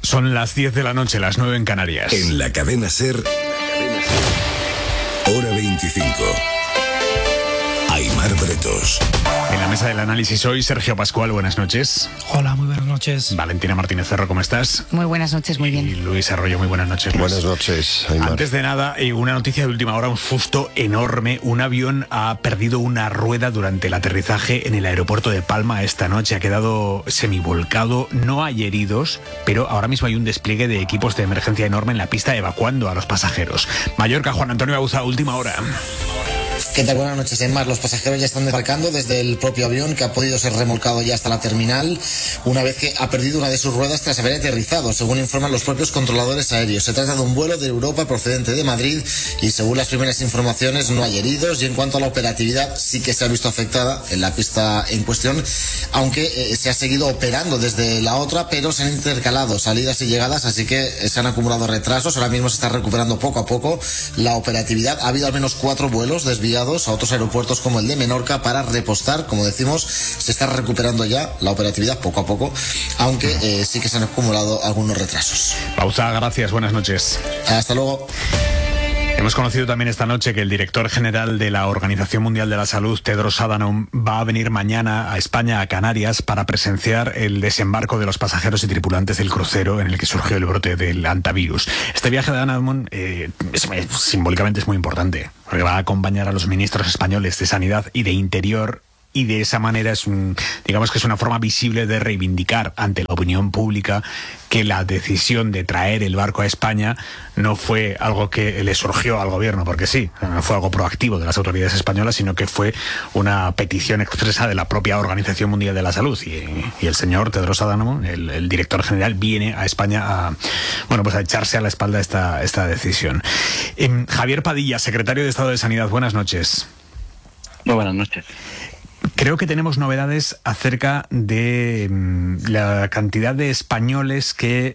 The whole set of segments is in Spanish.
Son las 10 de la noche, las 9 en Canarias. En la cadena SER, hora 25. Aimar Bretos. En la mesa del análisis hoy, Sergio Pascual, buenas noches. Hola, muy buenas noches. Valentina Martínez Cerro, ¿cómo estás? Muy buenas noches, muy bien. Y Luis Arroyo, muy buenas noches, Luis. Buenas noches, Aimar. Antes de nada, una noticia de última hora, un susto enorme. Un avión ha perdido una rueda durante el aterrizaje en el aeropuerto de Palma esta noche. Ha quedado semivolcado. No hay heridos, pero ahora mismo hay un despliegue de equipos de emergencia enorme en la pista evacuando a los pasajeros. Mallorca, Juan Antonio Bauza, última hora. ¿Qué tal? Buenas noches. Aimar, los pasajeros ya están desembarcando desde el propio avión, que ha podido ser remolcado ya hasta la terminal, una vez que ha perdido una de sus ruedas tras haber aterrizado, según informan los propios controladores aéreos. Se trata de un vuelo de Europa procedente de Madrid y, según las primeras informaciones, no hay heridos. Y en cuanto a la operatividad, sí que se ha visto afectada en la pista en cuestión, aunque se ha seguido operando desde la otra, pero se han intercalado salidas y llegadas, así que se han acumulado retrasos. Ahora mismo se está recuperando poco a poco la operatividad. Ha habido al menos 4 vuelos desviados a otros aeropuertos como el de Menorca para repostar. Como decimos, se está recuperando ya la operatividad poco a poco, aunque sí que se han acumulado algunos retrasos. Bauza, gracias, buenas noches. Hasta luego. Hemos conocido también esta noche que el director general de la Organización Mundial de la Salud, Tedros Adhanom, va a venir mañana a España, a Canarias, para presenciar el desembarco de los pasajeros y tripulantes del crucero en el que surgió el brote del hantavirus. Este viaje de Adhanom simbólicamente es muy importante, porque va a acompañar a los ministros españoles de Sanidad y de Interior. Y de esa manera digamos que es una forma visible de reivindicar ante la opinión pública que la decisión de traer el barco a España no fue algo que le surgió al gobierno, porque sí, no fue algo proactivo de las autoridades españolas, sino que fue una petición expresa de la propia Organización Mundial de la Salud. Y el señor Tedros Adhanom, el director general, viene a España a echarse a la espalda esta decisión. Javier Padilla, secretario de Estado de Sanidad, buenas noches. Muy buenas noches. Creo que tenemos novedades acerca de la cantidad de españoles que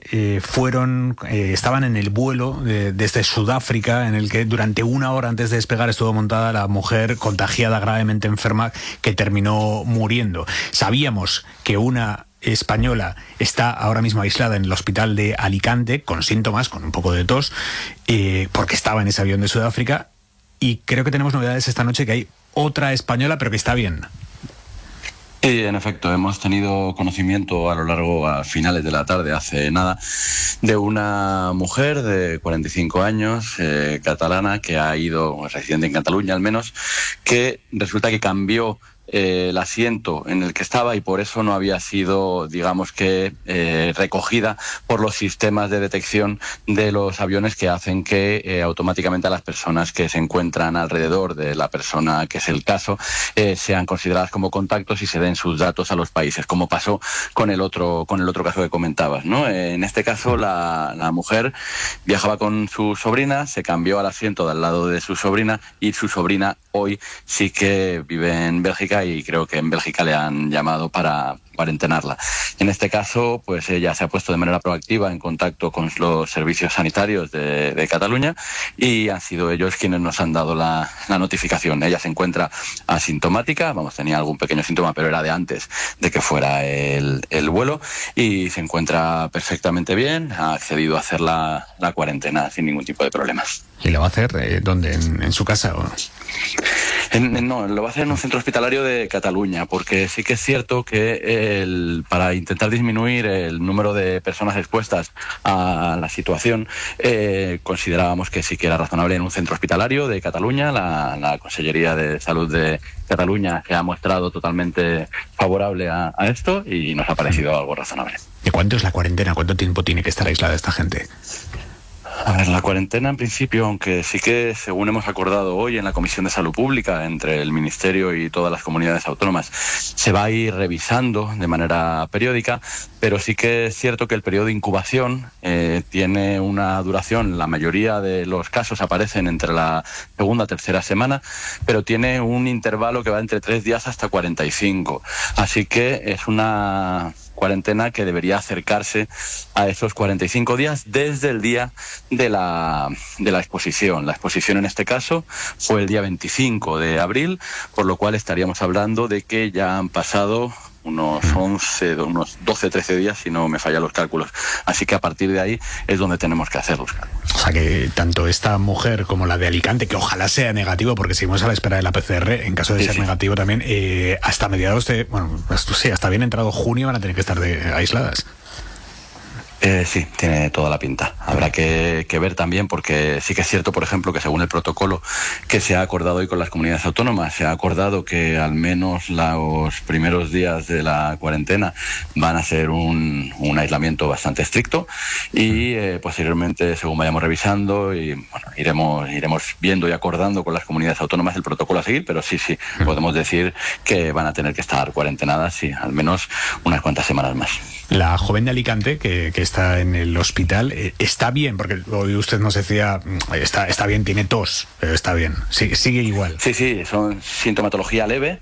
estaban en el vuelo desde Sudáfrica, en el que durante 1 hora antes de despegar estuvo montada la mujer contagiada, gravemente enferma, que terminó muriendo. Sabíamos que una española está ahora mismo aislada en el hospital de Alicante, con síntomas, con un poco de tos, porque estaba en ese avión de Sudáfrica, y creo que tenemos novedades esta noche, que hay otra española, pero que está bien. Sí, en efecto, hemos tenido conocimiento a finales de la tarde, hace nada, de una mujer de 45 años, catalana, que ha ido, residente en Cataluña al menos, que resulta que cambió el asiento en el que estaba y por eso no había sido, digamos que, recogida por los sistemas de detección de los aviones, que hacen que automáticamente a las personas que se encuentran alrededor de la persona que es el caso sean consideradas como contactos y se den sus datos a los países, como pasó con el otro caso que comentabas, ¿no? En este caso la mujer viajaba con su sobrina, se cambió al asiento de al lado de su sobrina, y su sobrina hoy sí que vive en Bélgica, y creo que en Bélgica le han llamado para cuarentenarla. En este caso, pues ella se ha puesto de manera proactiva en contacto con los servicios sanitarios de Cataluña, y han sido ellos quienes nos han dado la notificación. Ella se encuentra asintomática, tenía algún pequeño síntoma, pero era de antes de que fuera el vuelo, y se encuentra perfectamente bien, ha accedido a hacer la cuarentena sin ningún tipo de problemas. ¿Y lo va a hacer dónde? ¿En su casa o...? No, lo va a hacer en un centro hospitalario de Cataluña, porque sí que es cierto que para intentar disminuir el número de personas expuestas a la situación, considerábamos que sí que era razonable en un centro hospitalario de Cataluña. La Consellería de Salud de Cataluña se ha mostrado totalmente favorable a esto, y nos ha parecido algo razonable. ¿De cuánto es la cuarentena? ¿Cuánto tiempo tiene que estar aislada esta gente? A ver, la cuarentena en principio, aunque sí que, según hemos acordado hoy en la Comisión de Salud Pública, entre el Ministerio y todas las comunidades autónomas, se va a ir revisando de manera periódica, pero sí que es cierto que el periodo de incubación tiene una duración, la mayoría de los casos aparecen entre la segunda y tercera semana, pero tiene un intervalo que va entre 3 días hasta 45, así que es una cuarentena que debería acercarse a esos 45 días desde el día de la exposición. La exposición en este caso fue el día 25 de abril, por lo cual estaríamos hablando de que ya han pasado unos 12, 13 días, si no me fallan los cálculos. Así que a partir de ahí es donde tenemos que hacer los cálculos. O sea que tanto esta mujer como la de Alicante, que ojalá sea negativo, porque seguimos a la espera de la PCR, en caso de ser negativo también, hasta mediados de, hasta bien entrado junio van a tener que estar aisladas. Sí, tiene toda la pinta. Habrá que ver también, porque sí que es cierto, por ejemplo, que según el protocolo que se ha acordado hoy con las comunidades autónomas, se ha acordado que al menos los primeros días de la cuarentena van a ser un aislamiento bastante estricto y posteriormente, según vayamos revisando, y bueno, iremos viendo y acordando con las comunidades autónomas el protocolo a seguir, pero sí, podemos decir que van a tener que estar cuarentenadas, sí, al menos unas cuantas semanas más. La joven de Alicante, que está en el hospital, está bien, porque hoy usted nos decía, está bien, tiene tos, pero está bien, sigue igual. Sí, son sintomatología leve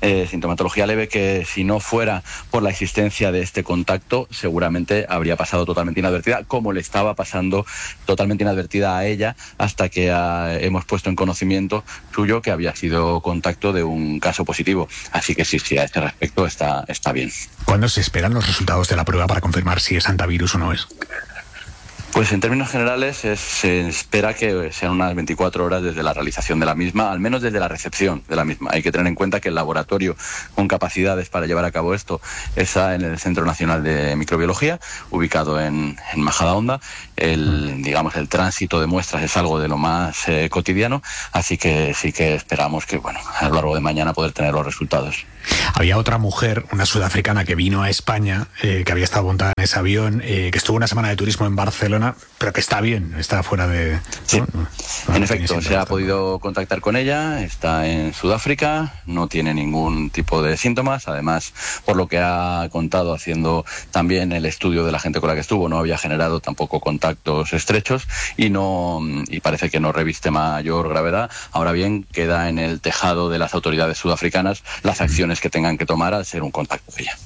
que si no fuera por la existencia de este contacto, seguramente habría pasado totalmente inadvertida, como le estaba pasando totalmente inadvertida a ella, hasta que hemos puesto en conocimiento suyo que había sido contacto de un caso positivo. Así que sí, a este respecto está bien. ¿Cuándo se esperan los resultados de la prueba para confirmar si es hantavirus o no es? Pues en términos generales se espera que sean unas 24 horas desde la realización de la misma, al menos desde la recepción de la misma. Hay que tener en cuenta que el laboratorio con capacidades para llevar a cabo esto está en el Centro Nacional de Microbiología, ubicado en Majadahonda. El tránsito de muestras es algo de lo más cotidiano, así que sí que esperamos que, a lo largo de mañana poder tener los resultados. Había otra mujer, una sudafricana, que vino a España, que había estado montada en ese avión, que estuvo una semana de turismo en Barcelona, pero que está bien, está fuera de... Sí, ¿no? En efecto, se ha podido contactar con ella, está en Sudáfrica, no tiene ningún tipo de síntomas, además, por lo que ha contado haciendo también el estudio de la gente con la que estuvo, no había generado tampoco contactos estrechos y parece que no reviste mayor gravedad. Ahora bien, queda en el tejado de las autoridades sudafricanas las acciones que tengan que tomar al ser un contacto de ella.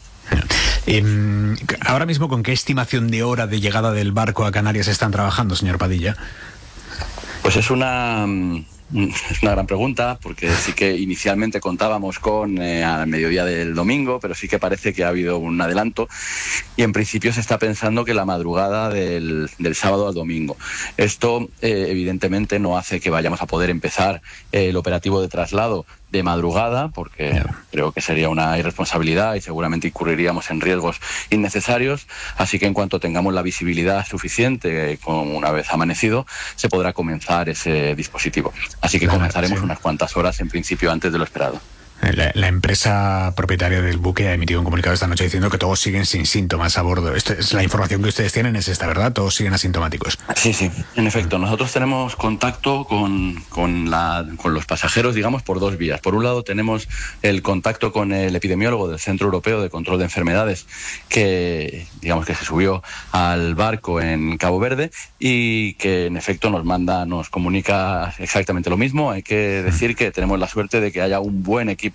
Ahora mismo, ¿con qué estimación de hora de llegada del barco a Canarias están trabajando, señor Padilla? Pues es una gran pregunta, porque sí que inicialmente contábamos con al mediodía del domingo, pero sí que parece que ha habido un adelanto y en principio se está pensando que la madrugada del sábado al domingo. Esto evidentemente no hace que vayamos a poder empezar el operativo de traslado de madrugada, porque creo que sería una irresponsabilidad y seguramente incurriríamos en riesgos innecesarios, así que en cuanto tengamos la visibilidad suficiente, una vez amanecido, se podrá comenzar ese dispositivo. Así que comenzaremos unas cuantas horas en principio antes de lo esperado. La empresa propietaria del buque ha emitido un comunicado esta noche diciendo que todos siguen sin síntomas a bordo. La información que ustedes tienen es esta, ¿verdad? Todos siguen asintomáticos. Sí, en efecto. Nosotros tenemos contacto con los pasajeros, digamos, por dos vías. Por un lado tenemos el contacto con el epidemiólogo del Centro Europeo de Control de Enfermedades, que digamos que se subió al barco en Cabo Verde y que en efecto nos comunica exactamente lo mismo. Hay que decir que tenemos la suerte de que haya un buen equipo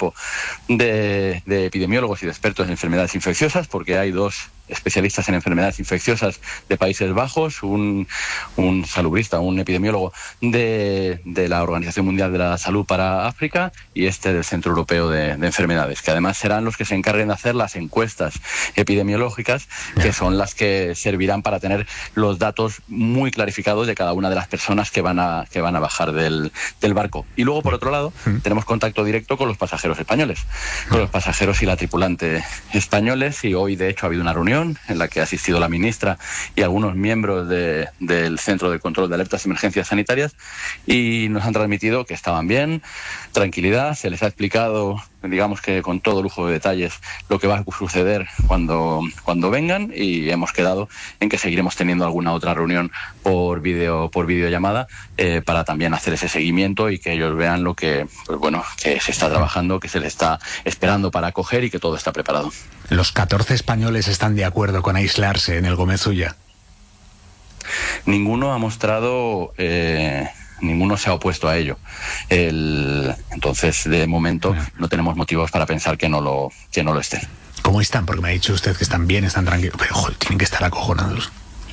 de epidemiólogos y de expertos en enfermedades infecciosas, porque hay dos especialistas en enfermedades infecciosas de Países Bajos, un salubrista, un epidemiólogo de la Organización Mundial de la Salud para África y del Centro Europeo de Enfermedades, que además serán los que se encarguen de hacer las encuestas epidemiológicas, que son las que servirán para tener los datos muy clarificados de cada una de las personas que van a bajar del barco. Y luego, por otro lado, tenemos contacto directo con los pasajeros españoles, con los pasajeros y la tripulante españoles, y hoy de hecho ha habido una reunión en la que ha asistido la ministra y algunos miembros del Centro de Control de Alertas y Emergencias Sanitarias, y nos han transmitido que estaban bien, tranquilidad. Se les ha explicado, digamos que con todo lujo de detalles, lo que va a suceder cuando vengan, y hemos quedado en que seguiremos teniendo alguna otra reunión por videollamada para también hacer ese seguimiento y que ellos vean lo que que se está trabajando, que se les está esperando para acoger y que todo está preparado. ¿Los 14 españoles están de acuerdo con aislarse en el Gómez Ulla? Ninguno ha mostrado... ninguno se ha opuesto a ello. Entonces, de momento, no tenemos motivos para pensar que no lo estén. ¿Cómo están? Porque me ha dicho usted que están bien, están tranquilos, pero tienen que estar acojonados.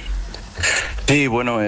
Sí,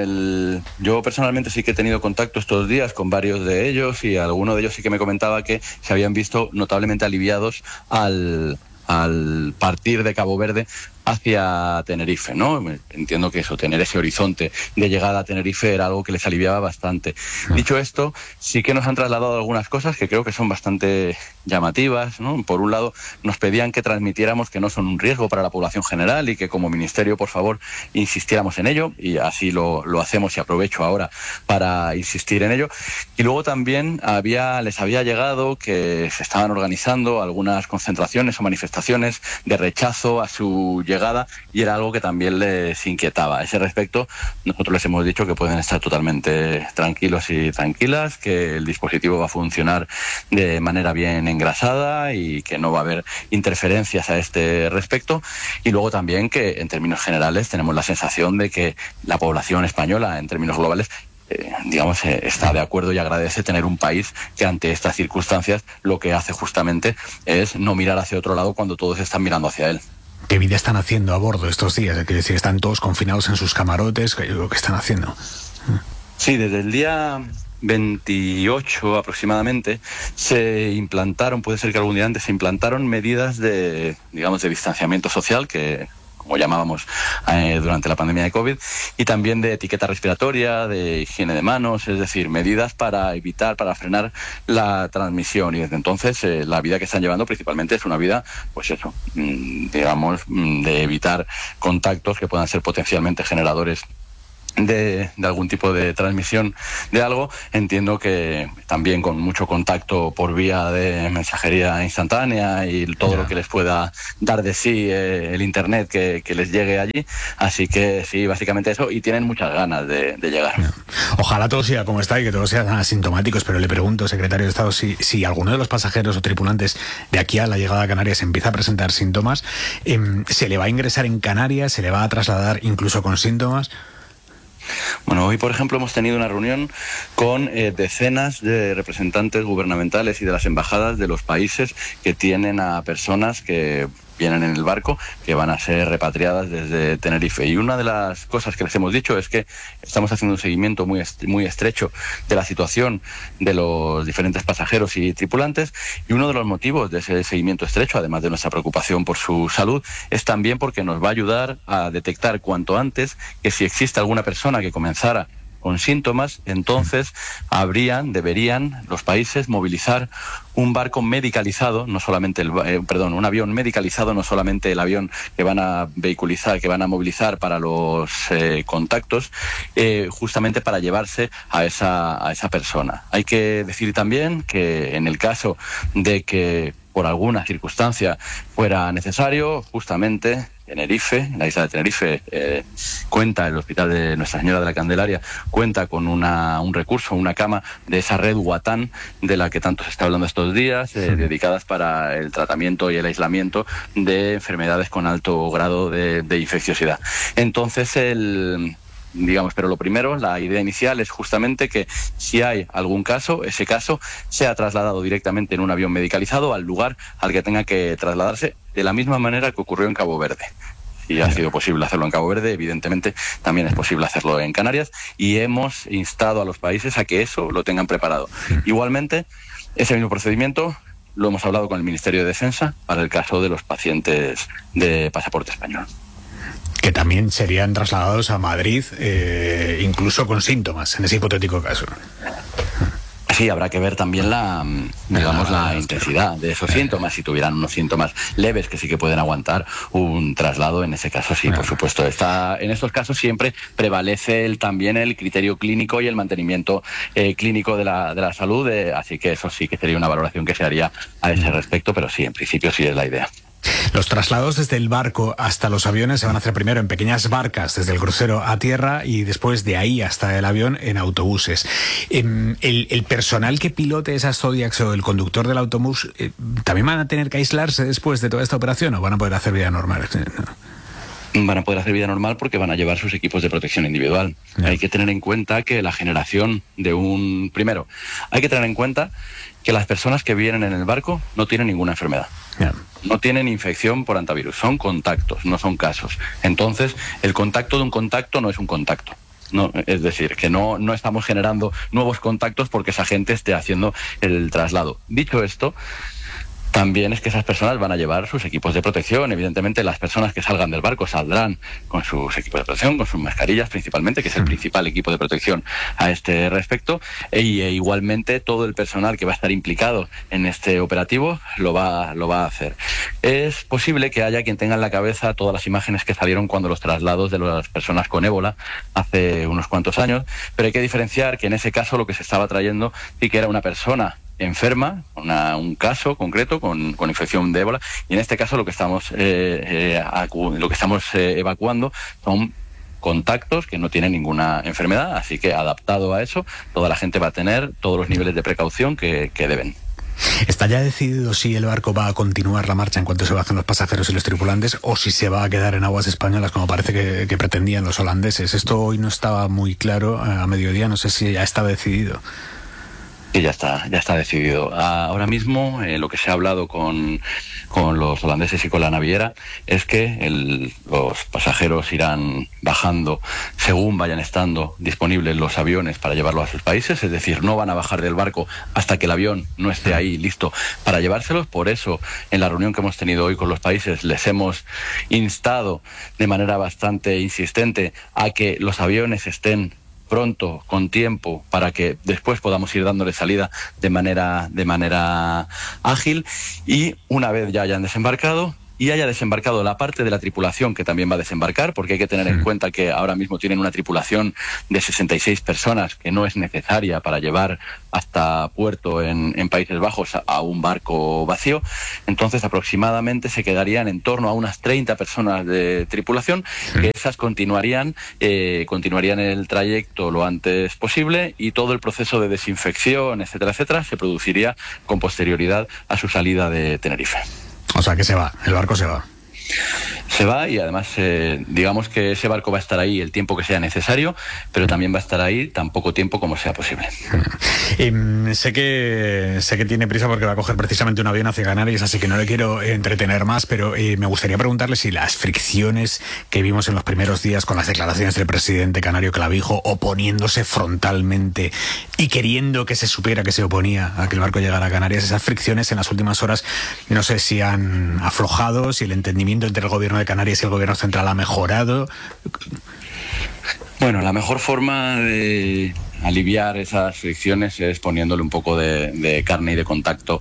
yo personalmente sí que he tenido contacto estos días con varios de ellos, y alguno de ellos sí que me comentaba que se habían visto notablemente aliviados al al partir de Cabo Verde hacia Tenerife, ¿no? Entiendo que eso, tener ese horizonte de llegada a Tenerife era algo que les aliviaba bastante. Dicho esto, sí que nos han trasladado algunas cosas que creo que son bastante llamativas, ¿no? Por un lado, nos pedían que transmitiéramos que no son un riesgo para la población general y que como ministerio, por favor, insistiéramos en ello, y así lo hacemos, y aprovecho ahora para insistir en ello. Y luego también les había llegado que se estaban organizando algunas concentraciones o manifestaciones de rechazo a su llegada, y era algo que también les inquietaba. A ese respecto, nosotros les hemos dicho que pueden estar totalmente tranquilos y tranquilas, que el dispositivo va a funcionar de manera bien engrasada y que no va a haber interferencias a este respecto. Y luego también que, en términos generales, tenemos la sensación de que la población española, en términos globales, está de acuerdo y agradece tener un país que ante estas circunstancias lo que hace justamente es no mirar hacia otro lado cuando todos están mirando hacia él. ¿Qué vida están haciendo a bordo estos días? Es decir, ¿están todos confinados en sus camarotes? ¿Qué están haciendo? Sí, desde el día 28 aproximadamente se implantaron, puede ser que algún día antes, se implantaron medidas de distanciamiento social, que como llamábamos durante la pandemia de COVID, y también de etiqueta respiratoria, de higiene de manos, es decir, medidas para evitar, para frenar la transmisión. Y desde entonces la vida que están llevando principalmente es una vida, de evitar contactos que puedan ser potencialmente generadores de algún tipo de transmisión de algo. Entiendo que también con mucho contacto por vía de mensajería instantánea y todo lo que les pueda dar de sí el internet que les llegue allí. Así que sí, básicamente eso, y tienen muchas ganas de llegar. Ojalá todo siga como está y que todos sean asintomáticos, pero le pregunto, secretario de Estado, si alguno de los pasajeros o tripulantes de aquí a la llegada a Canarias empieza a presentar síntomas, ¿se le va a ingresar en Canarias? ¿Se le va a trasladar incluso con síntomas? Bueno, hoy, por ejemplo, hemos tenido una reunión con decenas de representantes gubernamentales y de las embajadas de los países que tienen a personas que vienen en el barco, que van a ser repatriadas desde Tenerife. Y una de las cosas que les hemos dicho es que estamos haciendo un seguimiento muy estrecho de la situación de los diferentes pasajeros y tripulantes, y uno de los motivos de ese seguimiento estrecho, además de nuestra preocupación por su salud, es también porque nos va a ayudar a detectar cuanto antes que si existe alguna persona que comenzara con síntomas, entonces deberían los países movilizar un barco medicalizado, no solamente un avión medicalizado, no solamente el avión que van a vehiculizar, que van a movilizar para los contactos, justamente para llevarse a esa persona. Hay que decir también que en el caso de que por alguna circunstancia fuera necesario, justamente Tenerife, la isla de Tenerife, el Hospital de Nuestra Señora de la Candelaria cuenta con un recurso, una cama de esa red Uatán de la que tanto se está hablando estos días, dedicadas para el tratamiento y el aislamiento de enfermedades con alto grado de infecciosidad. Entonces, pero lo primero, la idea inicial es justamente que si hay algún caso, ese caso sea trasladado directamente en un avión medicalizado al lugar al que tenga que trasladarse, de la misma manera que ocurrió en Cabo Verde. Si ha sido posible hacerlo en Cabo Verde, evidentemente también es posible hacerlo en Canarias, y hemos instado a los países a que eso lo tengan preparado. Igualmente, ese mismo procedimiento lo hemos hablado con el Ministerio de Defensa para el caso de los pacientes de pasaporte español. Que también serían trasladados a Madrid, incluso con síntomas, en ese hipotético caso. Sí, habrá que ver también la intensidad de esos síntomas. Si tuvieran unos síntomas leves que sí que pueden aguantar un traslado, en ese caso sí, por supuesto. En estos casos siempre prevalece también el criterio clínico y el mantenimiento clínico de la salud, así que eso sí que sería una valoración que se haría a ese respecto, pero sí, en principio sí es la idea. Los traslados desde el barco hasta los aviones se van a hacer primero en pequeñas barcas desde el crucero a tierra y después de ahí hasta el avión en autobuses. El personal que pilote esas Zodiacs o el conductor del autobús, ¿también van a tener que aislarse después de toda esta operación o van a poder hacer vida normal? Van a poder hacer vida normal porque van a llevar sus equipos de protección individual. Hay que tener en cuenta que la generación Primero, hay que tener en cuenta que las personas que vienen en el barco no tienen ninguna enfermedad. No tienen infección por hantavirus, son contactos, no son casos. Entonces, el contacto de un contacto no es un contacto. No, es decir, que no estamos generando nuevos contactos porque esa gente esté haciendo el traslado. Dicho esto, también es que esas personas van a llevar sus equipos de protección. Evidentemente, las personas que salgan del barco saldrán con sus equipos de protección, con sus mascarillas principalmente, que es el principal equipo de protección a este respecto, e igualmente todo el personal que va a estar implicado en este operativo lo va a hacer. Es posible que haya quien tenga en la cabeza todas las imágenes que salieron cuando los traslados de las personas con ébola hace unos cuantos años, pero hay que diferenciar que en ese caso lo que se estaba trayendo sí que era una persona enferma, un caso concreto con infección de ébola, y en este caso lo que estamos evacuando son contactos que no tienen ninguna enfermedad, así que adaptado a eso, toda la gente va a tener todos los niveles de precaución que deben. ¿Está ya decidido si el barco va a continuar la marcha en cuanto se bajen los pasajeros y los tripulantes, o si se va a quedar en aguas españolas como parece que pretendían los holandeses? Esto hoy no estaba muy claro a mediodía, no sé si ya está decidido. Sí, ya está decidido. Ahora mismo lo que se ha hablado con los holandeses y con la naviera es que los pasajeros irán bajando según vayan estando disponibles los aviones para llevarlos a sus países, es decir, no van a bajar del barco hasta que el avión no esté ahí listo para llevárselos. Por eso, en la reunión que hemos tenido hoy con los países, les hemos instado de manera bastante insistente a que los aviones estén pronto, con tiempo, para que después podamos ir dándole salida de manera ágil, y una vez ya hayan desembarcado y haya desembarcado la parte de la tripulación que también va a desembarcar, porque hay que tener en cuenta que ahora mismo tienen una tripulación de 66 personas que no es necesaria para llevar hasta puerto en Países Bajos a un barco vacío. Entonces aproximadamente se quedarían en torno a unas 30 personas de tripulación, que esas continuarían el trayecto lo antes posible, y todo el proceso de desinfección, etcétera, etcétera, se produciría con posterioridad a su salida de Tenerife. O sea que se va, el barco se va. Se va, y además digamos que ese barco va a estar ahí el tiempo que sea necesario, pero también va a estar ahí tan poco tiempo como sea posible. Sé que tiene prisa porque va a coger precisamente un avión hacia Canarias, así que no le quiero entretener más, pero me gustaría preguntarle si las fricciones que vimos en los primeros días con las declaraciones del presidente canario Clavijo, oponiéndose frontalmente y queriendo que se supiera que se oponía a que el barco llegara a Canarias, esas fricciones en las últimas horas no sé si han aflojado, si el entendimiento entre el gobierno de Canarias y el gobierno central ha mejorado. Bueno, la mejor forma de aliviar esas fricciones es poniéndole un poco de carne y de contacto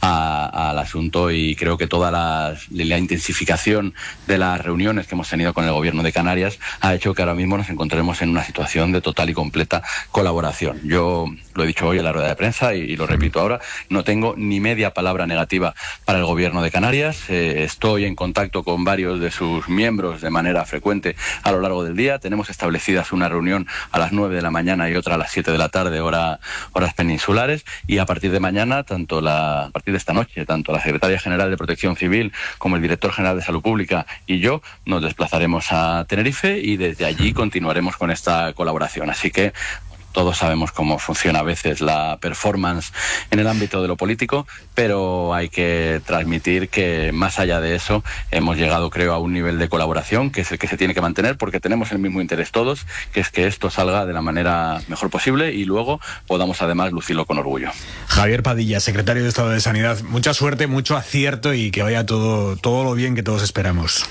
al asunto, y creo que toda la intensificación de las reuniones que hemos tenido con el gobierno de Canarias ha hecho que ahora mismo nos encontremos en una situación de total y completa colaboración. Yo lo he dicho hoy en la rueda de prensa y lo repito ahora, no tengo ni media palabra negativa para el gobierno de Canarias. Estoy en contacto con varios de sus miembros de manera frecuente a lo largo del día. Tenemos establecidas una reunión a las 9 de la mañana y otra a las 7 de la tarde, horas peninsulares, y a partir de mañana, a partir de esta noche, tanto la Secretaria General de Protección Civil como el Director General de Salud Pública y yo nos desplazaremos a Tenerife, y desde allí continuaremos con esta colaboración. Así que todos sabemos cómo funciona a veces la performance en el ámbito de lo político, pero hay que transmitir que más allá de eso hemos llegado, creo, a un nivel de colaboración que es el que se tiene que mantener, porque tenemos el mismo interés todos, que es que esto salga de la manera mejor posible y luego podamos además lucirlo con orgullo. Javier Padilla, secretario de Estado de Sanidad, mucha suerte, mucho acierto y que vaya todo lo bien que todos esperamos.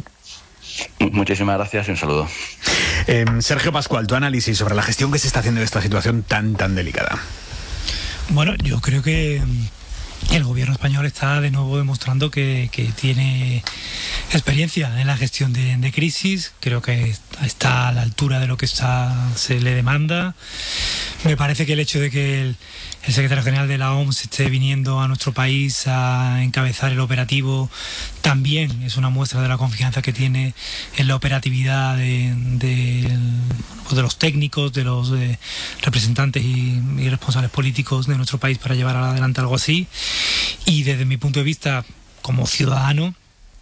Muchísimas gracias y un saludo. Sergio Pascual, tu análisis sobre la gestión que se está haciendo de esta situación tan delicada. Bueno, yo creo que el gobierno español está de nuevo demostrando que tiene experiencia en la gestión de crisis. Creo que está a la altura de lo que se le demanda. Me parece que el hecho de que el secretario general de la OMS esté viniendo a nuestro país a encabezar el operativo también es una muestra de la confianza que tiene en la operatividad de los técnicos, de los representantes y responsables políticos de nuestro país para llevar adelante algo así. Y desde mi punto de vista como ciudadano,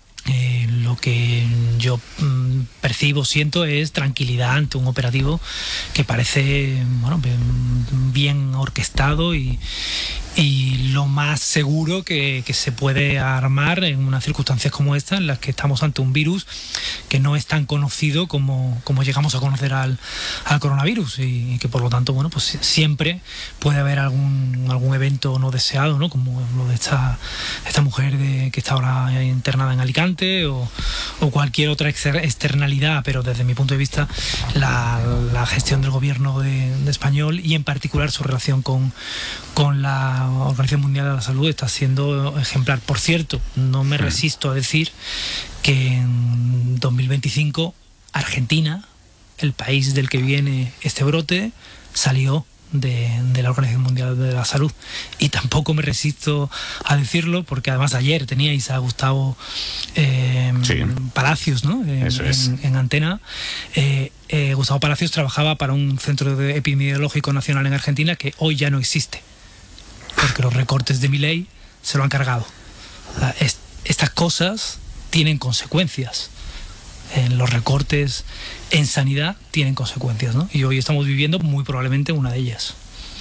lo que yo percibo, siento es tranquilidad ante un operativo que parece bien orquestado y y lo más seguro que se puede armar en unas circunstancias como esta, en las que estamos ante un virus que no es tan conocido como llegamos a conocer al coronavirus, y que por lo tanto, bueno, pues siempre puede haber algún evento no deseado, ¿no? Como lo de esta mujer que está ahora internada en Alicante, o cualquier otra externalidad. Pero desde mi punto de vista, la gestión del gobierno de español, y en particular su relación con la Organización Mundial de la Salud, está siendo ejemplar. Por cierto, no me resisto a decir que en 2025 Argentina, el país del que viene este brote, salió de la Organización Mundial de la Salud. Y tampoco me resisto a decirlo, porque además ayer teníais a Gustavo Palacios, ¿no? En Antena. Gustavo Palacios trabajaba para un centro epidemiológico nacional en Argentina que hoy ya no existe, porque los recortes de Milei se lo han cargado. Estas cosas tienen consecuencias. Los recortes en sanidad tienen consecuencias, ¿no? Y hoy estamos viviendo muy probablemente una de ellas.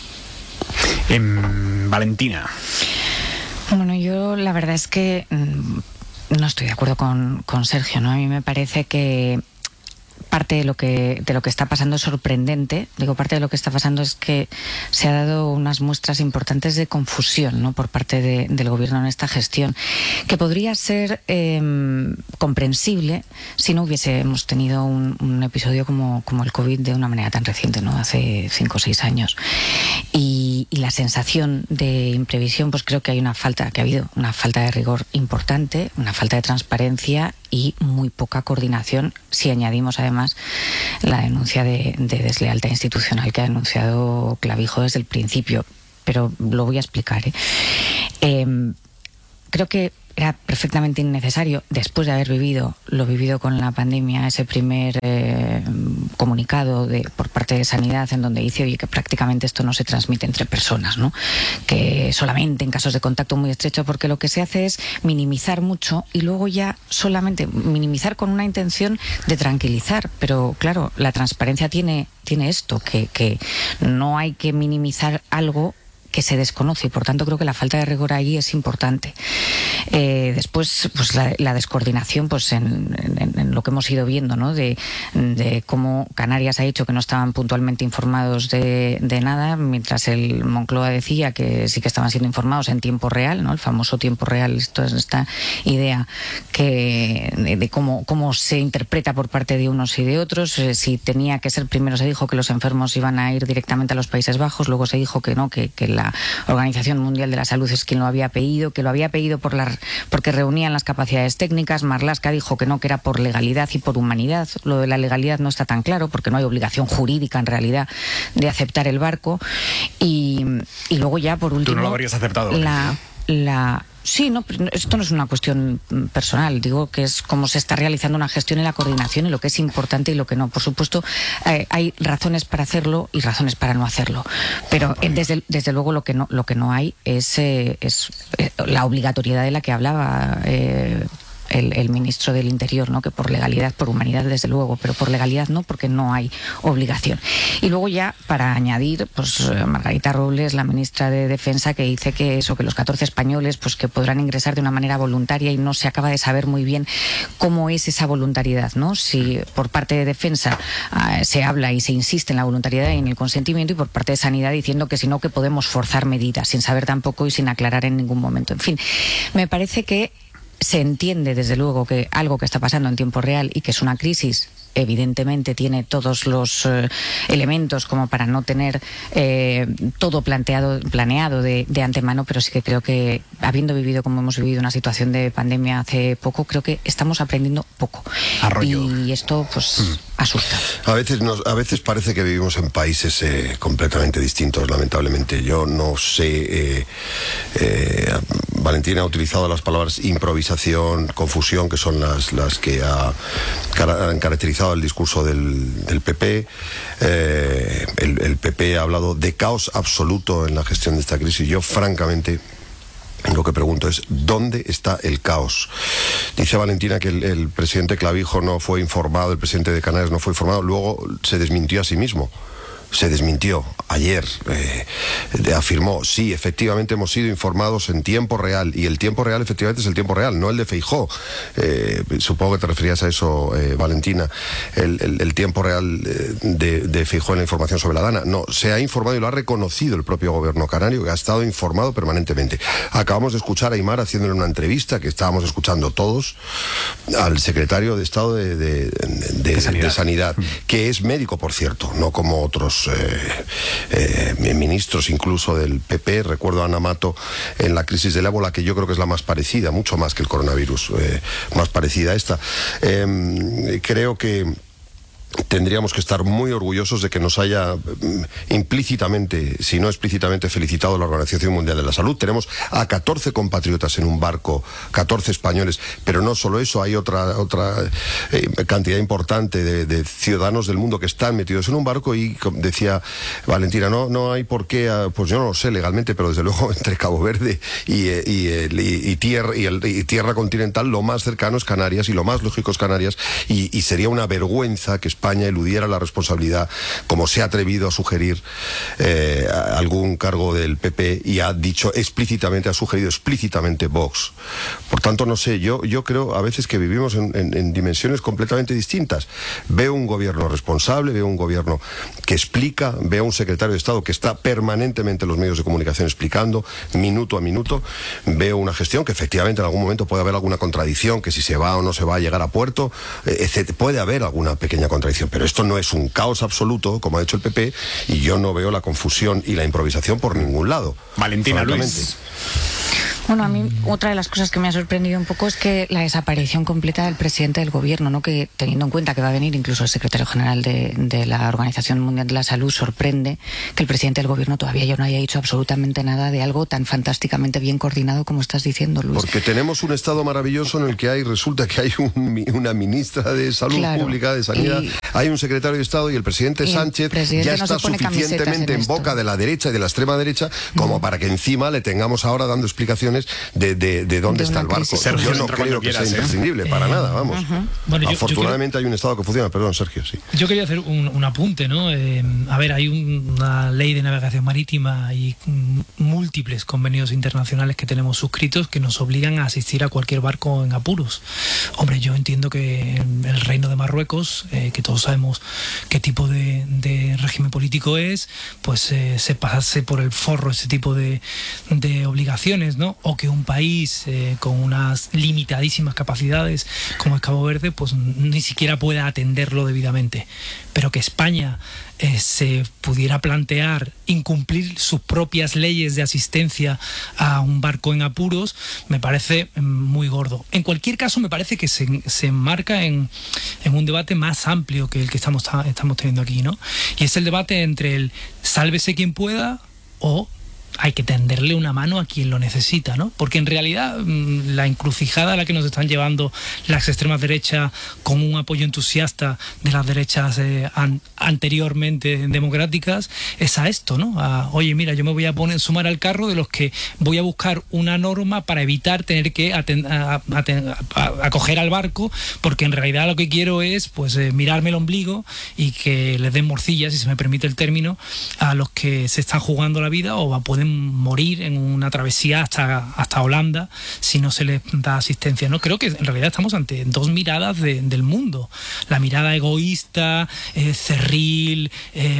Valentina. Bueno, yo la verdad es que no estoy de acuerdo con Sergio, ¿no? A mí me parece que parte de lo que está pasando es sorprendente. Digo, parte de lo que está pasando es que se ha dado unas muestras importantes de confusión, ¿no?, por parte del gobierno en esta gestión, que podría ser comprensible si no hubiésemos tenido un episodio como el COVID de una manera tan reciente, ¿no?, hace 5 o 6 años. Y la sensación de imprevisión, pues creo que ha habido una falta de rigor importante, una falta de transparencia y muy poca coordinación, si añadimos además la denuncia de deslealtad institucional que ha denunciado Clavijo desde el principio. Pero lo voy a explicar, creo que era perfectamente innecesario, después de haber vivido lo vivido con la pandemia, ese primer comunicado por parte de Sanidad, en donde dice, oye, que prácticamente esto no se transmite entre personas, ¿no?, que solamente en casos de contacto muy estrecho, porque lo que se hace es minimizar mucho y luego ya solamente minimizar con una intención de tranquilizar. Pero claro, la transparencia tiene esto, que no hay que minimizar algo que se desconoce, y por tanto creo que la falta de rigor ahí es importante. Después, pues la descoordinación, pues en lo que hemos ido viendo, ¿no?, de cómo Canarias ha dicho que no estaban puntualmente informados de nada, mientras el Moncloa decía que sí que estaban siendo informados en tiempo real, ¿no?, el famoso tiempo real. Esta idea de cómo se interpreta por parte de unos y de otros. Si tenía que ser, primero se dijo que los enfermos iban a ir directamente a los Países Bajos, luego se dijo que no, que la Organización Mundial de la Salud es quien lo había pedido, que lo había pedido porque reunían las capacidades técnicas. Marlaska dijo que no, que era por legalidad y por humanidad. Lo de la legalidad no está tan claro, porque no hay obligación jurídica en realidad de aceptar el barco. Y luego ya, por último... ¿Tú no lo habrías aceptado? Sí, no, esto no es una cuestión personal, digo que es cómo se está realizando una gestión y la coordinación, y lo que es importante y lo que no. Por supuesto, hay razones para hacerlo y razones para no hacerlo, pero desde luego lo que no hay es la obligatoriedad de la que hablaba el ministro del Interior, ¿no?, que por legalidad, por humanidad desde luego, pero por legalidad no, porque no hay obligación. Y luego ya, para añadir, pues Margarita Robles, la ministra de Defensa, que dice que los 14 españoles, pues que podrán ingresar de una manera voluntaria, y no se acaba de saber muy bien cómo es esa voluntariedad, ¿no? Si por parte de Defensa se habla y se insiste en la voluntariedad y en el consentimiento, y por parte de Sanidad diciendo que si no, que podemos forzar medidas, sin saber tampoco y sin aclarar en ningún momento. En fin, me parece que se entiende desde luego que algo que está pasando en tiempo real y que es una crisis, evidentemente tiene todos los elementos como para no tener todo planeado de antemano, pero sí que creo que, habiendo vivido como hemos vivido una situación de pandemia hace poco, creo que estamos aprendiendo poco. Arroyo. Y esto pues asusta. A veces parece que vivimos en países completamente distintos, lamentablemente. Yo no sé, Valentina ha utilizado las palabras improvisación, confusión, que son las que han caracterizado el discurso del PP. El PP ha hablado de caos absoluto en la gestión de esta crisis. Yo, francamente, lo que pregunto es, ¿dónde está el caos? Dice Valentina que el presidente Clavijo no fue informado, el presidente de Canarias no fue informado, luego se desmintió a sí mismo. se desmintió ayer, afirmó, sí, efectivamente hemos sido informados en tiempo real, y el tiempo real efectivamente es el tiempo real, no el de Feijóo. Supongo que te referías a eso, Valentina, el tiempo real de Feijóo en la información sobre la Dana. No, se ha informado y lo ha reconocido el propio gobierno canario, que ha estado informado permanentemente. Acabamos de escuchar a Aimar haciéndole una entrevista, que estábamos escuchando todos, al secretario de Estado de Sanidad, que es médico, por cierto, no como otros ministros incluso del PP. Recuerdo a Ana Mato en la crisis del ébola, que yo creo que es la más parecida, mucho más que el coronavirus, más parecida a esta. Creo que tendríamos que estar muy orgullosos de que nos haya implícitamente, si no explícitamente, felicitado la Organización Mundial de la Salud. Tenemos a 14 compatriotas en un barco, 14 españoles, pero no solo eso, hay otra cantidad importante de ciudadanos del mundo que están metidos en un barco, y decía Valentina, no hay por qué, pues yo no lo sé legalmente, pero desde luego entre Cabo Verde y tierra continental, lo más cercano es Canarias y lo más lógico es Canarias, y sería una vergüenza que España eludiera la responsabilidad, como se ha atrevido a sugerir algún cargo del PP, y ha sugerido explícitamente Vox. Por tanto, no sé, yo creo a veces que vivimos en dimensiones completamente distintas. Veo un gobierno responsable, veo un gobierno que explica, veo un secretario de Estado que está permanentemente en los medios de comunicación explicando, minuto a minuto. Veo una gestión que efectivamente en algún momento puede haber alguna contradicción, que si se va o no se va a llegar a puerto, puede haber alguna pequeña contradicción, pero esto no es un caos absoluto, como ha dicho el PP, y yo no veo la confusión y la improvisación por ningún lado. Valentina, Luis. Bueno, a mí otra de las cosas que me ha sorprendido un poco es que la desaparición completa del presidente del gobierno, ¿no? Que teniendo en cuenta que va a venir incluso el secretario general de la Organización Mundial de la Salud, sorprende que el presidente del gobierno todavía ya no haya dicho absolutamente nada de algo tan fantásticamente bien coordinado como estás diciendo, Luis. Porque tenemos un estado maravilloso en el que resulta que hay una ministra de Salud Pública, de Sanidad, hay un secretario de Estado, y el presidente Sánchez ya está suficientemente en boca de la derecha y de la extrema derecha como para que encima le tengamos ahora dando explicaciones de dónde está el barco. Sergio, yo no creo que sea imprescindible para nada, vamos. Bueno, afortunadamente hay un Estado que funciona. Perdón, Sergio, sí. Yo quería hacer un apunte, ¿no? A ver, hay una ley de navegación marítima y múltiples convenios internacionales que tenemos suscritos que nos obligan a asistir a cualquier barco en apuros. Hombre, yo entiendo que el Reino de Marruecos, que todos sabemos qué tipo de régimen político es, pues se pasase por el forro ese tipo de obligaciones, ¿no? O que un país con unas limitadísimas capacidades como es Cabo Verde, pues ni siquiera pueda atenderlo debidamente. Pero que España se pudiera plantear incumplir sus propias leyes de asistencia a un barco en apuros, me parece muy gordo. En cualquier caso, me parece que se enmarca en un debate más amplio que el que estamos teniendo aquí, ¿no? Y es el debate entre el sálvese quien pueda o hay que tenderle una mano a quien lo necesita, ¿no? Porque en realidad la encrucijada a la que nos están llevando las extremas derechas con un apoyo entusiasta de las derechas anteriormente democráticas es a esto, ¿no? Oye, mira, yo me voy a sumar al carro de los que voy a buscar una norma para evitar tener que acoger al barco, porque en realidad lo que quiero es pues mirarme el ombligo y que les den morcillas, si se me permite el término, a los que se están jugando la vida o pueden morir en una travesía hasta Holanda si no se les da asistencia, ¿no? Creo que en realidad estamos ante dos miradas del mundo. La mirada egoísta, cerril,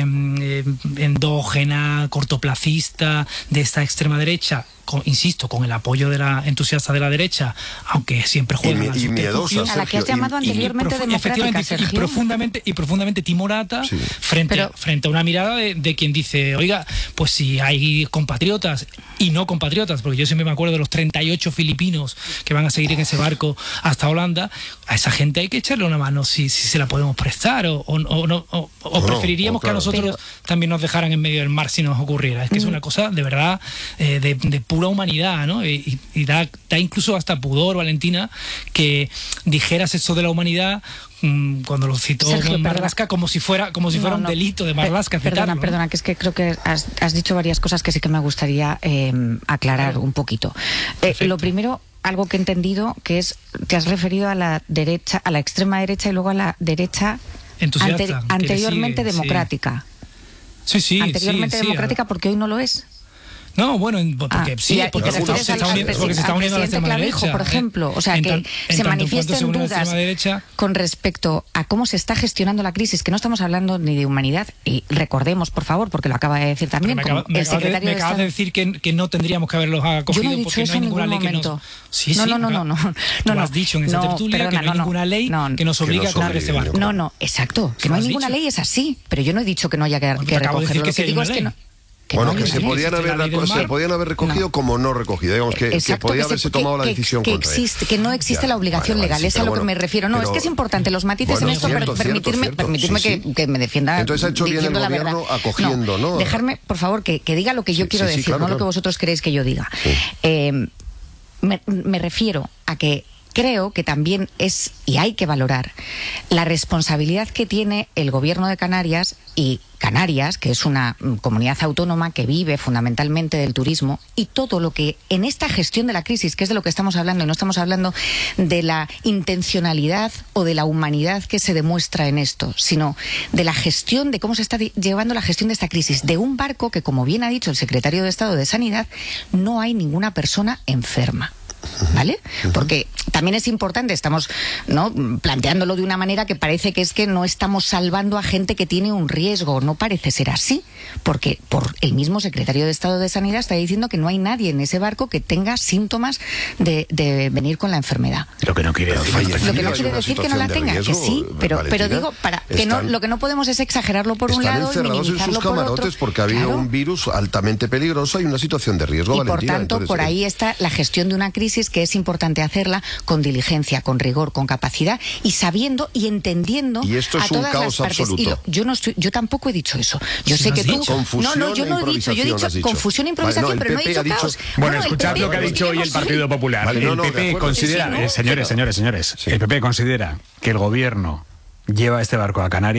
endógena, cortoplacista de esta extrema derecha, insisto, con el apoyo de la entusiasta de la derecha, aunque siempre juegan y miedosa, a la que has llamado anteriormente democrática, Sergio. Y profundamente timorata, sí, frente a una mirada de quien dice, oiga, pues si hay compatriotas y no compatriotas, porque yo siempre me acuerdo de los 38 filipinos que van a seguir en ese barco hasta Holanda, a esa gente hay que echarle una mano si se la podemos prestar o preferiríamos que a nosotros también nos dejaran en medio del mar si nos ocurriera. Es que es una cosa de verdad de pura humanidad, ¿no? Y da incluso hasta pudor, Valentina, que dijeras eso de la humanidad cuando lo citó Marlaska como si fuera un delito de Marlaska citarlo. Perdona, que es que creo que has dicho varias cosas que sí que me gustaría aclarar un poquito. Lo primero, algo que he entendido, que es, te has referido a la derecha, a la extrema derecha y luego a la derecha anteriormente democrática. anteriormente democrática, porque hoy no lo es. No, bueno, porque porque se está uniendo a la extrema derecha, por ejemplo. O sea, que se manifiesten dudas con respecto a cómo se está gestionando la crisis, que no estamos hablando ni de humanidad, y recordemos, por favor, porque lo acaba de decir también el secretario de Estado. Me acabas de decir que no tendríamos que haberlos acogido. Yo no he dicho eso en ningún momento. No. Lo has dicho en esa tertulia, que no hay ninguna ley que nos obligue a coger ese barco. No, exacto. Que no hay ninguna ley, es así. Pero yo no he dicho que no haya que recogerlo. Lo que digo es que no. Que se podían haber recogido como no recogido. Digamos que podía haberse tomado la decisión contra él. Que no existe la obligación legal, es a lo que me refiero. No, es que es importante los matices en esto, permitirme que me defienda. Entonces ha hecho bien el gobierno acogiendo, ¿no? Dejarme, por favor, que diga lo que yo quiero decir, no lo que vosotros queréis que yo diga. Me refiero a que creo que también es, y hay que valorar, la responsabilidad que tiene el gobierno de Canarias, y Canarias, que es una comunidad autónoma que vive fundamentalmente del turismo, y todo lo que en esta gestión de la crisis, que es de lo que estamos hablando, y no estamos hablando de la intencionalidad o de la humanidad que se demuestra en esto, sino de la gestión, de cómo se está llevando la gestión de esta crisis, de un barco que, como bien ha dicho el secretario de Estado de Sanidad, no hay ninguna persona enferma. ¿Vale? Porque también es importante, estamos planteándolo de una manera que parece que es que no estamos salvando a gente que tiene un riesgo. No parece ser así, porque por el mismo secretario de Estado de Sanidad está diciendo que no hay nadie en ese barco que tenga síntomas de venir con la enfermedad. Lo que no quiere decir que no la tenga, que sí, pero digo, lo que no podemos es exagerarlo por un lado y minimizarlo en sus camarotes porque había un virus altamente peligroso y una situación de riesgo, y por tanto, por ahí está la gestión de una crisis, que es importante hacerla con diligencia, con rigor, con capacidad, y sabiendo y entendiendo y esto es a todas un caos las partes. Absoluto. Yo tampoco he dicho eso. Yo sé que tú... yo no he dicho. Yo he dicho confusión e improvisación, pero no he dicho caos. Bueno, escuchad lo que ha dicho hoy el Partido Popular. El PP considera, señores, el PP considera que el gobierno lleva este barco a Canarias